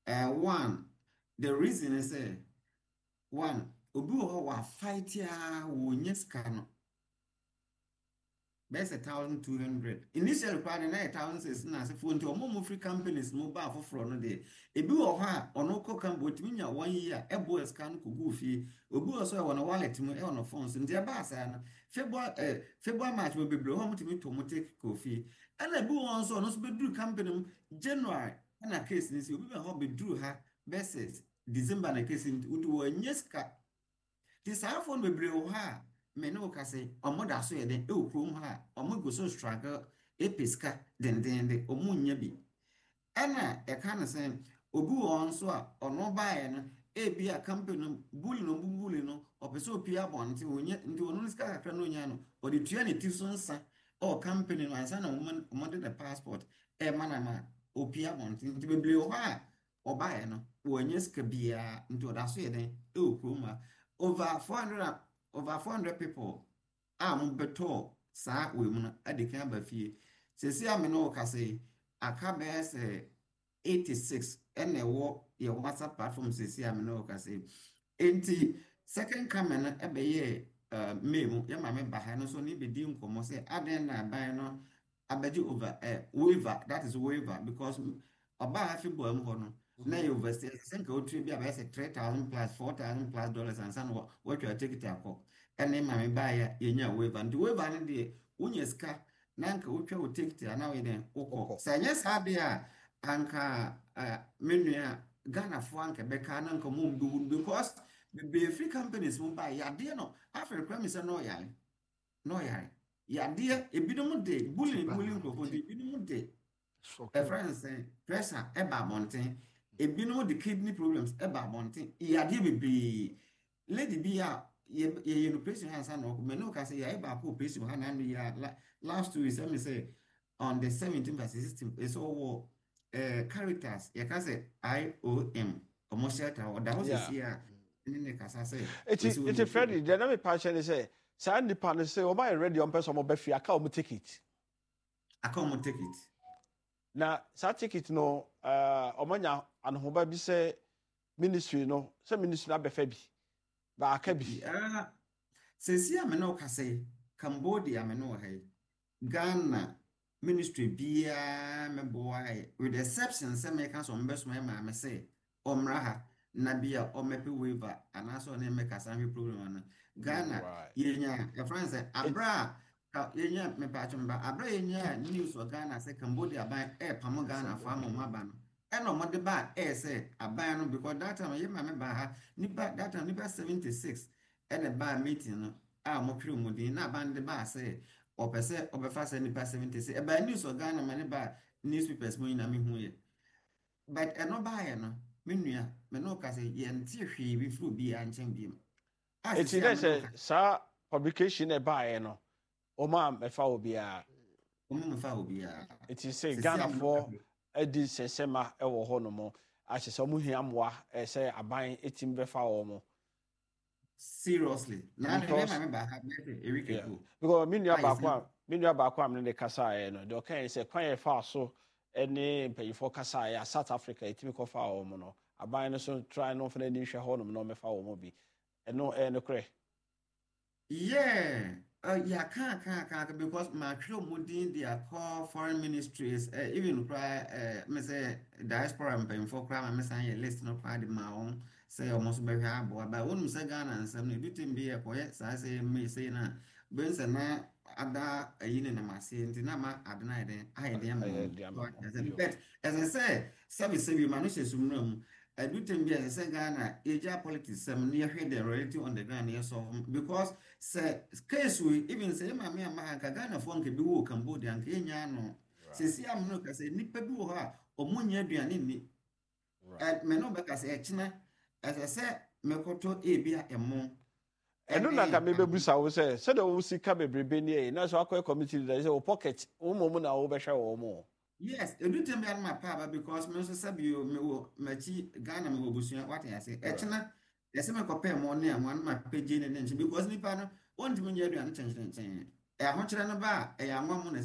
One, the reason is one, obi wɔ hɔ wɔ fight ya wɔ nye sika no. Best 1,200. Initially, partner 9,000 na se phone to more free companies mobile for fraud no dey. Ebi wɔ hɔ a ɔno kɔ kan but minya 1 year ebo scan ko go fie. Obi wɔ so wɔ no wallet mu no phone so ntia ba asa no. February March we bebre hɔ mutimi to mo take ko fie. Ana ebi wɔ nso ɔno so beduru company mu January na case ni si obi be hɔ beduru ha best December na case ni udu wɔ nyeska. Ti saa phone bebre wɔ ha me no ka say omo da so ye den e okrom ha omo go so struggle e peska den omo nya bi ana e ka na say obi won so a ono baaye no e bia company bully no opese opia bonte onye ndi onu ska kakra no nya no o de tua ne ti so nsa o company no ansa na omo de the passport e manama opia bonte ndi beble o ha o baaye no onye ska bia ndi o da so ye den e okrom ha over 400 people beto sa we mu adikan ba fie sesi ame no ka say aka be say 86 ene wo ye WhatsApp platform sesi ame no ka say enti second comment ebe ye meme ye ma me ba ha no so ni be di nkomo say aden na ban no abeji over waiver, that is waiver because oba afi bo am ho no na you overstay think o three be about 3,000 plus 4,000 plus dollars and san what you take it akọ ene ma me buy ya nya waiver and waiver no de unya ska na nka wotwa o take it na we den ukọ sanya sa de a anka menua Ghana fo anka beka na nka mo mdu because the free companies mo buy ya de no after premise no yare ya de ebinom de bullying crofo de ebinom de a friend say pressure eba mountain ebinom the kidney problems eba mountain ya de bebre lady bia ye no patient hands no me no ka say ya eba ko patient han and ya last 2 weeks let me say on the 17th verse 16 is all characters ya ka say IOM commercial or that was here in the kasa say it's Freddy the name passion say say nipa no say o ma ready on person mo be fi aka o ticket na sa ticket no omanya anhoba bi say ministry no say ministry na be fa bi ba aka bi sesi ame no ka say Cambodia ame no ha Ghana ministry bia me boy with the exception say me can so mbeso ma me say omra ha na bia o mepe waiver anaso na me kasa hwe program na Ghana yenya e France abra yenya me pa chumba abra yenya news o Ghana say Cambodia ban pam Ghana fa mo maba no e no mo de ba say aban no because that time ye ma me ba ha nipa that time nipa 76 e de ba meeting no a mo twe mu din na ban de ba say opese obefa say nipa 76 e ba news o Ghana ma ne ba newspapers mo ina me hu ye but e no ba ye no menua me no ka say ye ntie hwe bi fru bi anchen bi it's say sa publication e ba ye no o ma me fa obia it is say Ghana for edi sesema e wo ho no mo a se so mu hiamwa e say aban etim be fa wo mo seriously na me ba ha Eric Eko because menua ba kwa am ne kasa e no de kan say kwan e fa so ene mpayifo kasa ya South Africa etimi ko fa wo mo no aban no so try no for any hwe ho no me fa wo mo bi eno no kre yeah can't because my crew mudin their call foreign ministries even cry me say diaspora mpayifo cry me say list no cry the ma on say almost be ha bo ba wonu say Ghana nsam no dutim bi e koye say me say na ben say na ada ayine na mase nti na ma adena eden ayeden but as I say service we manage sumram dutim bi as say Ghana age politics some near head the reality on the ground yes of because say case we even say ma me ma ka Ghana fo nke bi wo Cambodia nke nya no se si am no ka say nipa bi wo ha omunya aduane ni me no be ka say echina as I say mekoto ebia emo eno na ka mebebusa wo say de wo sika bebrebe ni e na so akoy committee dey say wo pocket wo momu na wo be hwe wo mo yes edutem bi ma pa because me so sabi me wo machi Ghana me wo busua what I say echina yesi me kope mo ne amon ma peje ne nche because nipa no won timi nya aduane chen e ho kire no ba e ya nwa mo